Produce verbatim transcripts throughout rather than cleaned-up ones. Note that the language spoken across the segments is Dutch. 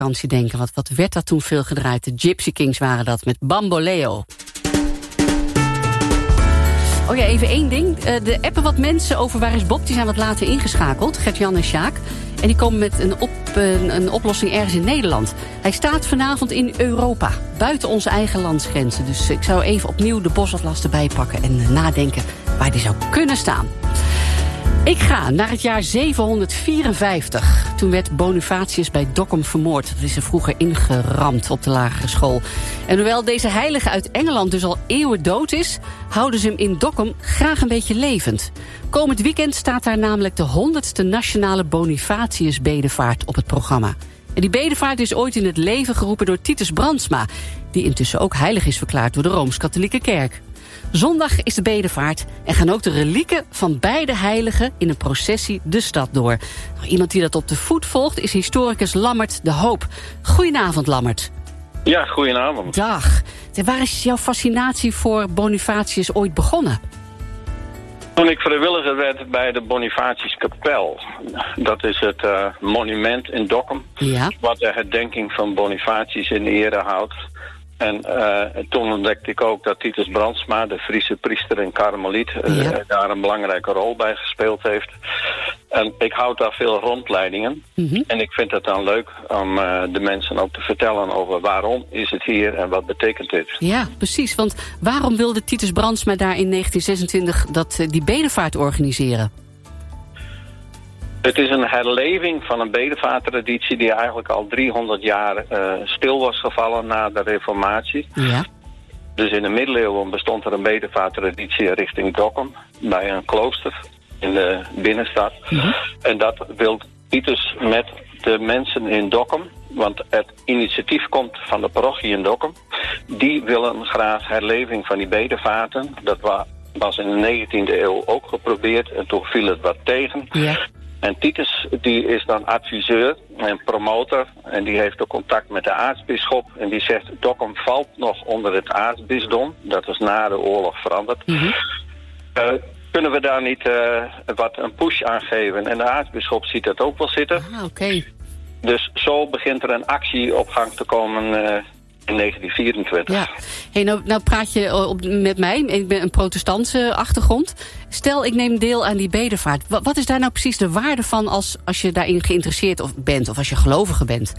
vakantie denken. Wat, wat werd dat toen veel gedraaid? De Gypsy Kings waren dat, met Bamboleo. Oh ja, even één ding. De appen wat mensen over Waar is Bob, die zijn wat later ingeschakeld. Gert-Jan en Sjaak. En die komen met een, op, een, een oplossing ergens in Nederland. Hij staat vanavond in Europa, buiten onze eigen landsgrenzen. Dus ik zou even opnieuw de bosatlas erbij pakken en nadenken waar die zou kunnen staan. Ik ga naar het jaar zevenhonderdvierenvijftig. Toen werd Bonifatius bij Dokkum vermoord. Dat is er vroeger ingeramd op de lagere school. En hoewel deze heilige uit Engeland dus al eeuwen dood is, houden ze hem in Dokkum graag een beetje levend. Komend weekend staat daar namelijk de honderdste nationale Bonifatius-bedevaart op het programma. En die bedevaart is ooit in het leven geroepen door Titus Brandsma, die intussen ook heilig is verklaard door de Rooms-Katholieke Kerk. Zondag is de bedevaart en gaan ook de relieken van beide heiligen in een processie de stad door. Nou, iemand die dat op de voet volgt is historicus Lammert de Hoop. Goedenavond, Lammert. Ja, goedenavond. Dag. Waar is jouw fascinatie voor Bonifatius ooit begonnen? Toen ik vrijwilliger werd bij de Bonifatiuskapel. Dat is het uh, monument in Dokkum, ja. Wat de herdenking van Bonifatius in ere houdt. En uh, toen ontdekte ik ook dat Titus Brandsma, de Friese priester en karmeliet, uh, ja. daar een belangrijke rol bij gespeeld heeft. En ik houd daar veel rondleidingen. Mm-hmm. En ik vind het dan leuk om uh, de mensen ook te vertellen over waarom is het hier en wat betekent dit. Ja, precies. Want waarom wilde Titus Brandsma daar in negentien zesentwintig dat, uh, die bedevaart organiseren? Het is een herleving van een bedevaarttraditie die eigenlijk al driehonderd jaar uh, stil was gevallen na de Reformatie. Ja. Dus in de middeleeuwen bestond er een bedevaarttraditie richting Dokkum, bij een klooster in de binnenstad. Mm-hmm. En dat wil Titus met de mensen in Dokkum, want het initiatief komt van de parochie in Dokkum. Die willen graag herleving van die bedevaarten. Dat was in de negentiende eeuw ook geprobeerd en toen viel het wat tegen. Ja. En Titus die is dan adviseur en promotor en die heeft ook contact met de aartsbisschop. En die zegt, Dokkum valt nog onder het aartsbisdom. Dat is na de oorlog veranderd. Mm-hmm. Uh, kunnen we daar niet uh, wat een push aan geven? En de aartsbisschop ziet dat ook wel zitten. Ah, oké. Okay. Dus zo begint er een actie op gang te komen uh, in negentien vierentwintig. Ja. Hey, nou, nou praat je op, met mij, ik ben een protestantse achtergrond. Stel, ik neem deel aan die bedevaart. Wat, wat is daar nou precies de waarde van als, als je daarin geïnteresseerd of bent of als je gelovige bent?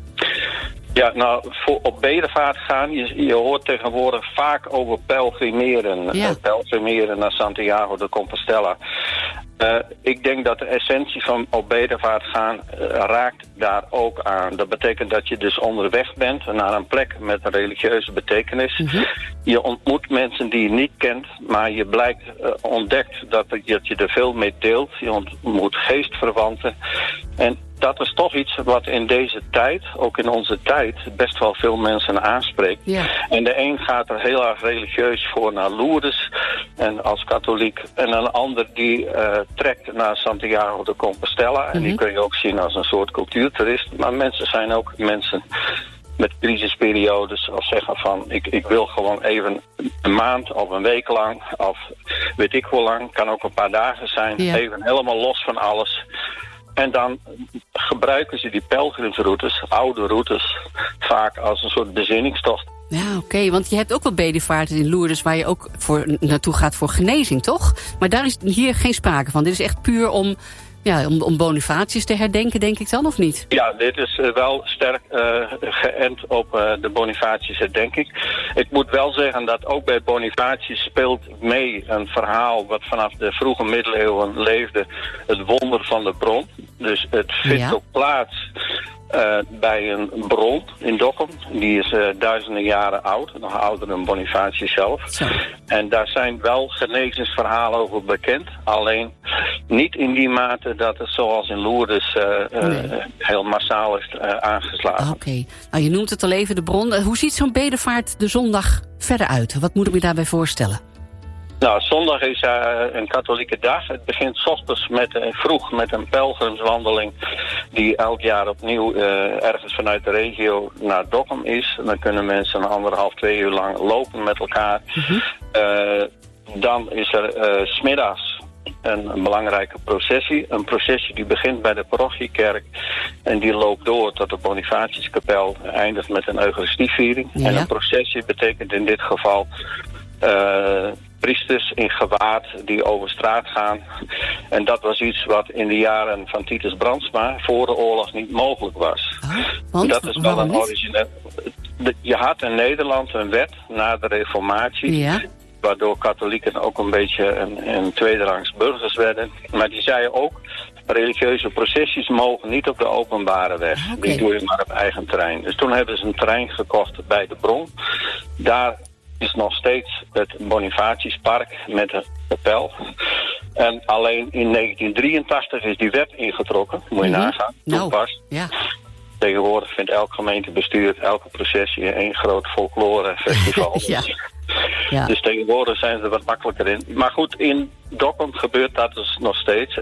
Ja, nou, voor op bedevaart gaan, je, je hoort tegenwoordig vaak over pelgrimeren. Ja. Uh, pelgrimeren naar Santiago de Compostela. Uh, ik denk dat de essentie van op bedevaart gaan uh, raakt daar ook aan. Dat betekent dat je dus onderweg bent naar een plek met een religieuze betekenis. Mm-hmm. Je ontmoet mensen die je niet kent, maar je blijkt uh, ontdekt dat, dat je er veel mee deelt. Je ontmoet geestverwanten. En dat is toch iets wat in deze tijd, ook in onze tijd, best wel veel mensen aanspreekt. Ja. En de een gaat er heel erg religieus voor naar Lourdes en als katholiek. En een ander die uh, trekt naar Santiago de Compostela. Mm-hmm. En die kun je ook zien als een soort cultuurtoerist. Maar mensen zijn ook mensen met crisisperiodes of zeggen van ik, ik wil gewoon even een maand of een week lang of weet ik hoe lang, kan ook een paar dagen zijn, ja. Even helemaal los van alles. En dan gebruiken ze die pelgrimsroutes, oude routes, vaak als een soort bezinningstocht. Ja, oké, okay, want je hebt ook wel bedevaarten in Lourdes waar je ook voor naartoe gaat voor genezing, toch? Maar daar is hier geen sprake van. Dit is echt puur om, ja, om, om Bonifatius te herdenken, denk ik dan, of niet? Ja, dit is uh, wel sterk uh, geënt op uh, de Bonifatius herdenking. Ik moet wel zeggen dat ook bij Bonifatius speelt mee een verhaal wat vanaf de vroege middeleeuwen leefde. Het wonder van de bron. Dus het vindt ja. ook plaats uh, bij een bron in Dokkum. Die is uh, duizenden jaren oud, nog ouder dan Bonifatius zelf. Zo. En daar zijn wel genezingsverhalen over bekend. Alleen niet in die mate dat het zoals in Lourdes uh, nee. uh, heel massaal is uh, aangeslagen. Oké. Okay. Nou, je noemt het al even de bron. Hoe ziet zo'n bedevaart de zondag verder uit? Wat moet ik me daarbij voorstellen? Nou, zondag is uh, een katholieke dag. Het begint 's ochtends met, uh, vroeg met een pelgrimswandeling die elk jaar opnieuw uh, ergens vanuit de regio naar Dokkum is. Dan kunnen mensen een anderhalf, twee uur lang lopen met elkaar. Mm-hmm. Uh, dan is er uh, 's middags een, een belangrijke processie. Een processie die begint bij de parochiekerk en die loopt door tot de Bonifatiuskapel, eindigt met een eucharistieviering. Ja. En een processie betekent in dit geval Uh, priesters in gewaad die over straat gaan. En dat was iets wat in de jaren van Titus Brandsma voor de oorlog niet mogelijk was. Oh, want, dat is wel een origineel. Je had in Nederland een wet na de Reformatie, ja, waardoor katholieken ook een beetje een, een tweederangs burgers werden. Maar die zeiden ook, religieuze processies mogen niet op de openbare weg. Okay. Die doe je maar op eigen terrein. Dus toen hebben ze een terrein gekocht bij de Bron. Daar is nog steeds het Bonifatiuspark met een kapel. En alleen in negentien drieëntachtig is die wet ingetrokken. Moet je mm-hmm. nagaan. Toen no. pas. Ja. Tegenwoordig vindt elk gemeentebestuur elke processie één groot folklorefestival. Ja. Ja. Dus tegenwoordig zijn ze er wat makkelijker in. Maar goed, in Dokkum gebeurt dat dus nog steeds.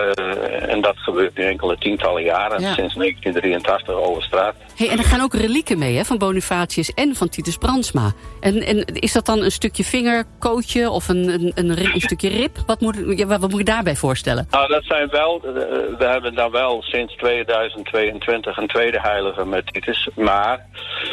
Uh, en dat gebeurt nu enkele tientallen jaren. Ja. Sinds negentien drieëntachtig over straat. Hey, en er gaan ook relieken mee, hè, van Bonifatius en van Titus Brandsma. En, en is dat dan een stukje vingerkootje of een, een, een, een stukje rib? Wat moet, ja, wat moet ik daarbij voorstellen? Nou, dat zijn wel... Uh, we hebben dan wel sinds tweeduizend tweeëntwintig een tweede heilige met Titus. Maar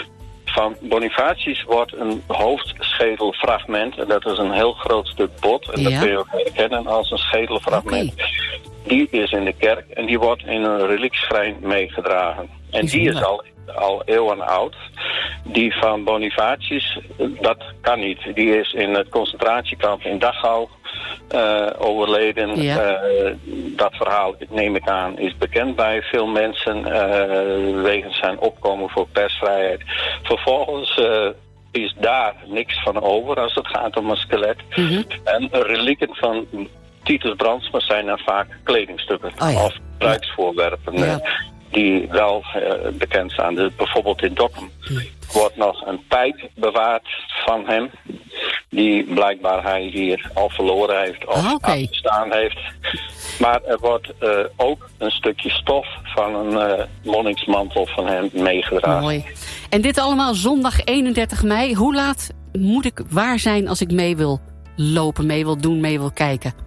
van Bonifatius wordt een hoofdschedelfragment, en dat is een heel groot stuk bot, en ja, dat kun je ook herkennen als een schedelfragment. Okay. Die is in de kerk en die wordt in een reliekschrijn meegedragen. En die is al, al eeuwen oud. Die van Bonifatius, dat kan niet. Die is in het concentratiekamp in Dachau uh, overleden. Ja. Uh, dat verhaal, neem ik aan, is bekend bij veel mensen uh, wegens zijn opkomen voor persvrijheid. Vervolgens uh, is daar niks van over als het gaat om een skelet. Mm-hmm. En relieken van Titus Brandsma zijn dan vaak kledingstukken oh ja. of gebruiksvoorwerpen. Ja. Uh, die wel uh, bekend staan. Dus bijvoorbeeld in Dokkum wordt nog een pijp bewaard van hem, die blijkbaar hij hier al verloren heeft of ah, okay. afgestaan heeft. Maar er wordt uh, ook een stukje stof van een uh, monniksmantel van hem meegedragen. Mooi. En dit allemaal zondag eenendertig mei. Hoe laat moet ik waar zijn als ik mee wil lopen, mee wil doen, mee wil kijken?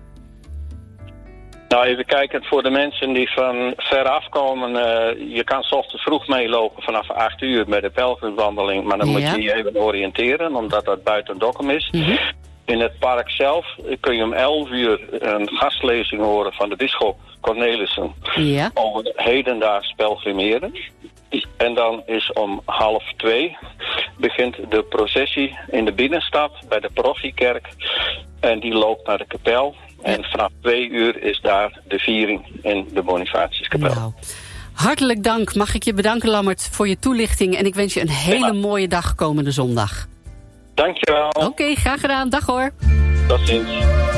Nou, even kijken voor de mensen die van ver afkomen. Uh, je kan 's ochtends vroeg meelopen vanaf acht uur bij de pelgrimswandeling. Maar dan ja. moet je je even oriënteren, omdat dat buiten Dokkum is. Mm-hmm. In het park zelf kun je om elf uur een gastlezing horen van de bisschop Cornelissen. Ja. Over het hedendaags pelgrimeren. En dan is om half twee begint de processie in de binnenstad bij de parochiekerk. En die loopt naar de kapel. En vanaf twee uur is daar de viering in de Bonifatiuskapel. Nou, hartelijk dank. Mag ik je bedanken, Lammert, voor je toelichting. En ik wens je een hele ja. mooie dag komende zondag. Dankjewel. Oké, okay, graag gedaan. Dag hoor. Tot ziens.